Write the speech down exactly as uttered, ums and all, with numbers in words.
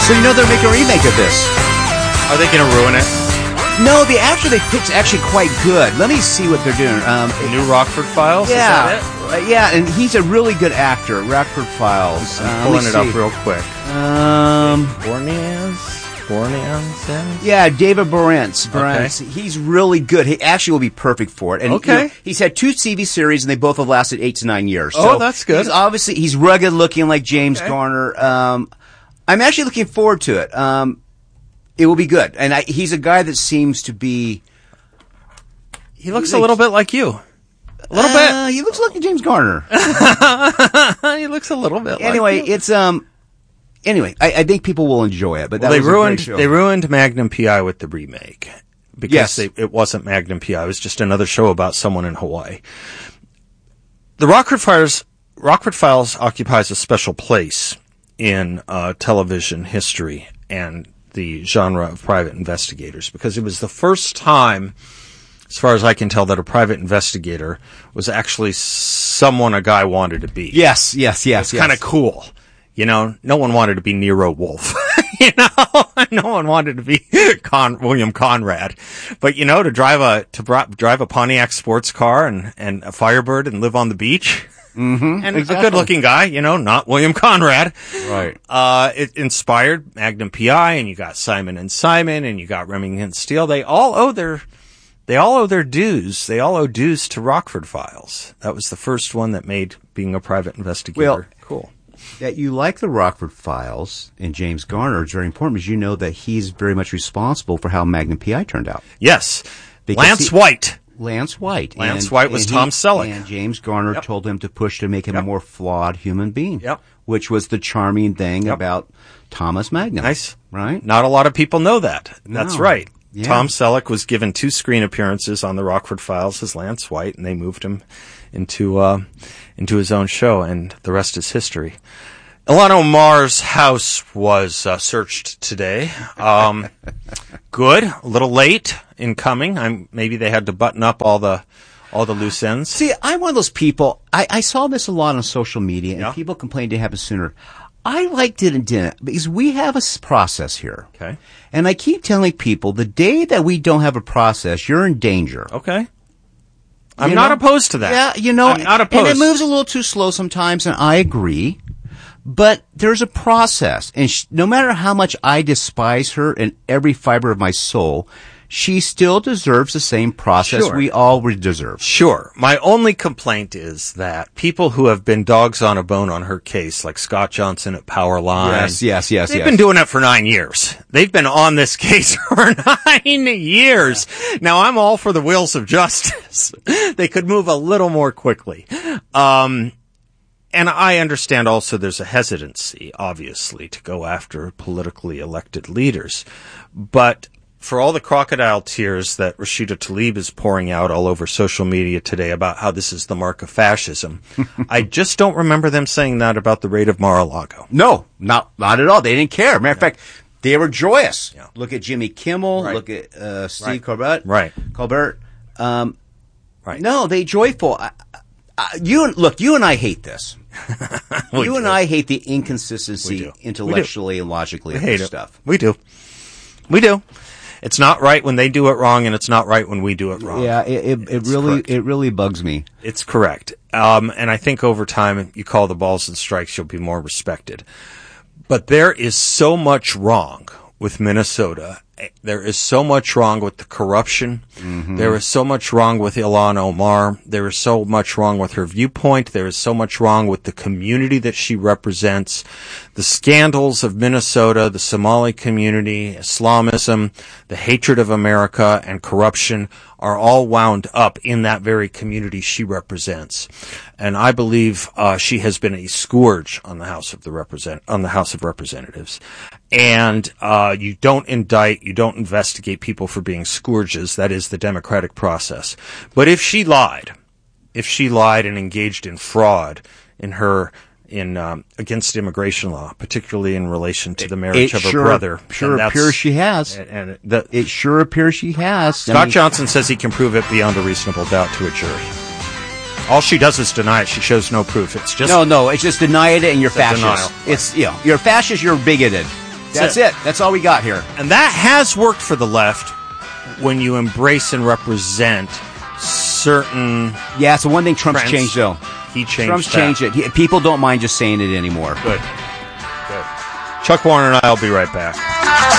So you know they're making a remake of this. Are they going to ruin it? No, the actor they picked is actually quite good. Let me see what they're doing. Um, New Rockford Files? Yeah. Is that it? Uh, yeah, and he's a really good actor. Rockford Files. I'm uh, pulling it see. up real quick. Um, Borneas? Borneas? Yeah, David Borentz. Borentz. Okay. He's really good. He actually will be perfect for it. And Okay. you know, he's had two T V series, and they both have lasted eight to nine years. Oh, so that's good. He's obviously he's rugged looking like James Okay. Garner. Um, I'm actually looking forward to it. Um, it will be good, and I, he's a guy that seems to be. He looks a little bit like you. A little uh, He looks like James Garner. bit. He looks a little bit. Anyway, like you. it's um. Anyway, I, I think people will enjoy it. But that Well, they was a great ruined show. they ruined Magnum P I with the remake because Yes. they, it wasn't Magnum P I. It was just another show about someone in Hawaii. The Rockford Files Rockford Files occupies a special place in uh, television history and the genre of private investigators because it was the first time, as far as I can tell, that a private investigator was actually someone a guy wanted to be. Yes, yes, yes. It's yes. kind of cool. You know, no one wanted to be Nero Wolfe. You know, no one wanted to be Con- William Conrad. But, you know, to drive a, to bra- drive a Pontiac sports car and, and a Firebird and live on the beach. Mm-hmm, And exactly. a good looking guy, you know, not William Conrad. Right. Uh, it inspired Magnum P I, and you got Simon and Simon, and you got Remington Steele. They all owe their, they all owe their dues. They all owe dues to Rockford Files. That was the first one that made being a private investigator Well, cool. That you like the Rockford Files and James Garner is very important because you know that he's very much responsible for how Magnum P I turned out. Yes. Because Lance he- White. Lance White. Lance And- White was and Tom he- Selleck. And James Garner Yep. told him to push to make him Yep. a more flawed human being. Yep. Which was the charming thing Yep. about Thomas Magnum. Nice. Right? Not a lot of people know that. That's No. right. Yeah. Tom Selleck was given two screen appearances on the Rockford Files as Lance White, and they moved him into uh, into his own show, and the rest is history. Ilhan Omar's house was uh, searched today. Um, good. A little late in coming. I'm, maybe they had to button up all the all the loose ends. See, I'm one of those people. I, I saw this a lot on social media, and Yeah. people complained it happened sooner. I liked it and didn't because we have a s- process here. Okay. And I keep telling people the day that we don't have a process, you're in danger. Okay. I'm You not know? opposed to that. Yeah, you know, I'm not opposed. and it moves a little too slow sometimes, and I agree. But there's a process, and sh- no matter how much I despise her in every fiber of my soul, she still deserves the same process Sure. we all re- deserve. Sure. My only complaint is that people who have been dogs on a bone on her case, like Scott Johnson at Powerline. Yes, yes, yes, They've yes. been doing it for nine years. They've been on this case for nine years. Now, I'm all for the wheels of justice. They could move a little more quickly. Um, and I understand also there's a hesitancy, obviously, to go after politically elected leaders. But for all the crocodile tears that Rashida Tlaib is pouring out all over social media today about how this is the mark of fascism, I just don't remember them saying that about the raid of Mar-a-Lago. No, not not at all. They didn't care. Matter of fact, they were joyous. Yeah. Look at Jimmy Kimmel. Right. Look at uh, Steve Right. Colbert. Right. Colbert. Um, Right. No, they joyful. I, I, you and look, you and I hate this. We you do. and I hate the We inconsistency do. intellectually and logically We of hate this it. stuff. We do. We do. It's not right when they do it wrong, and it's not right when we do it wrong. Yeah, it it, it It's really correct. it really bugs me. It's correct. Um, and I think over time, if you call the balls and strikes, you'll be more respected. But there is so much wrong with Minnesota. There is so much wrong with the corruption. Mm-hmm. There is so much wrong with Ilhan Omar. There is so much wrong with her viewpoint. There is so much wrong with the community that she represents. The scandals of Minnesota, the Somali community, Islamism, the hatred of America, and corruption are all wound up in that very community she represents. And I believe uh, she has been a scourge on the House of the Represent on the House of Representatives. And uh, you don't indict, you don't investigate people for being scourges. That is the democratic process. But if she lied, if she lied and engaged in fraud in her in um, against immigration law, particularly in relation to the marriage It of her sure, brother, sure then that's- appears she has. And, and the, It sure appears she has. I Scott mean, Johnson says he can prove it beyond a reasonable doubt to a jury. All she does is deny it. She shows no proof. It's just No, no, it's just deny it and you're It's a fascist. denial. It's you know, you're fascist, you're bigoted. That's, That's it. it. That's all we got here. And that has worked for the left when you embrace and represent certain... Yeah, so one thing Trump's trends. changed, though. He changed Trump's that. changed it. He, people don't mind just saying it anymore. Good. Good. Chuck Warner and I will be right back.